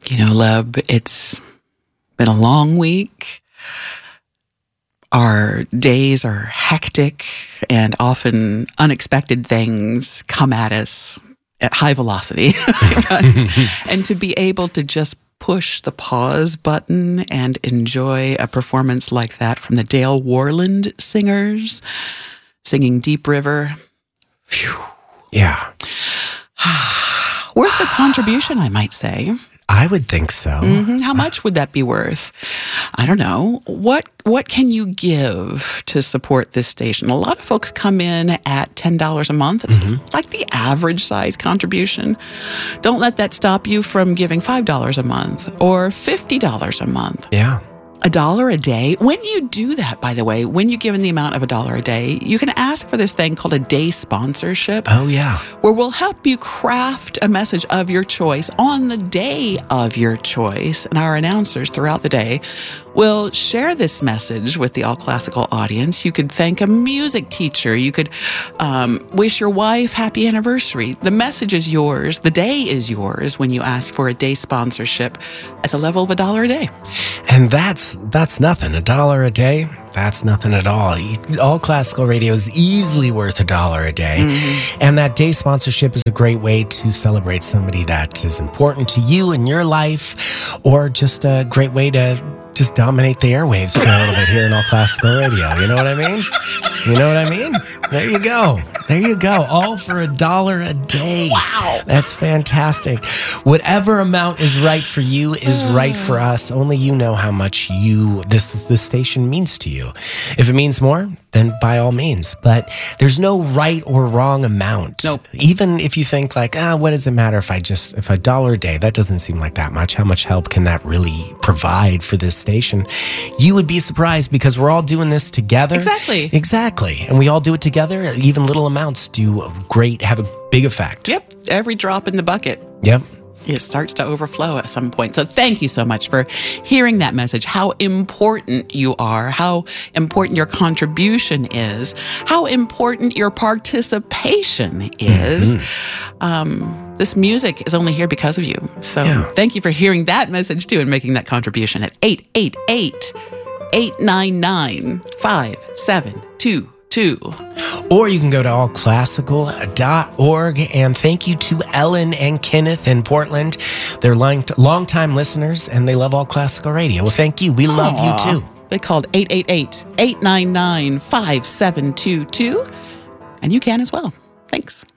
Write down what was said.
Leb, it's been a long week. Our days are hectic and often unexpected things come at us at high velocity. And to be able to just push the pause button and enjoy a performance like that from the Dale Warland Singers singing Deep River. Phew. Yeah. Worth the contribution, I might say. I would think so. Mm-hmm. How much would that be worth? I don't know. What can you give to support this station? A lot of folks come in at $10 a month. It's like the average size contribution. Don't let that stop you from giving $5 a month or $50 a month. Yeah. $1 a day. When you do that, by the way, when you give in the amount of $1 a day, you can ask for this thing called a day sponsorship. Oh, yeah. Where we'll help you craft a message of your choice on the day of your choice. And our announcers throughout the day will share this message with the All Classical audience. You could thank a music teacher. You could wish your wife happy anniversary. The message is yours. The day is yours when you ask for a day sponsorship at the level of $1 a day. And that's nothing. $1 a day, that's nothing at all. All Classical Radio is easily worth $1 a day. And that day sponsorship is a great way to celebrate somebody that is important to you in your life, or just a great way to just dominate the airwaves for a little bit here in All Classical Radio. You know what I mean? You know what I mean? There you go. There you go. All for $1 a day. Wow. That's fantastic. Whatever amount is right for you is right for us. Only you know how much this station means to you. If it means more, then by all means. But there's no right or wrong amount. Nope. Even if you think like, what does it matter if $1 a day, that doesn't seem like that much. How much help can that really provide for this station? You would be surprised, because we're all doing this together. Exactly. And we all do it together. Even little amounts have a big effect. Yep. Every drop in the bucket. Yep. It starts to overflow at some point. So thank you so much for hearing that message, how important you are, how important your contribution is, how important your participation is. This music is only here because of you. So thank you for hearing that message too and making that contribution at 888-899-5722. Or you can go to allclassical.org. And thank you to Ellen and Kenneth in Portland. They're long-time listeners, and they love All Classical Radio. Well, thank you. We love you too. They called 888-899-5722. And you can as well. Thanks.